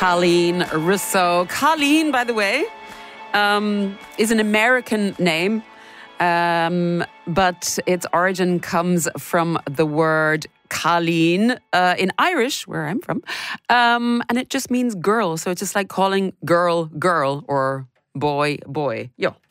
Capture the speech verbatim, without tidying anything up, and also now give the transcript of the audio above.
Colleen Rousseau. Colleen, by the way, um, is an American name, um, but its origin comes from the word Colleen uh, in Irish, where I'm from, um, and it just means girl. So it's just like calling girl, girl, or boy, boy. Jo.